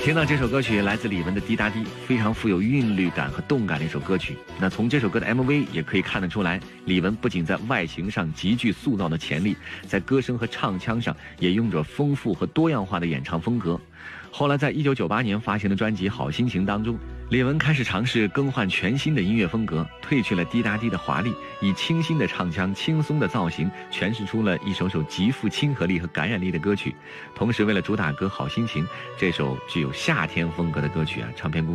听到这首歌曲来自李玟的《滴答滴》，非常富有韵律感和动感的一首歌曲。那从这首歌的 MV 也可以看得出来，李玟不仅在外形上极具塑造的潜力，在歌声和唱腔上也用着丰富和多样化的演唱风格。后来在1998年发行的专辑《好心情》当中，李玟开始尝试更换全新的音乐风格，褪去了滴答滴的华丽，以清新的唱腔、轻松的造型诠释出了一首首极富亲和力和感染力的歌曲。同时为了主打歌《好心情》，这首具有夏天风格的歌曲唱片公司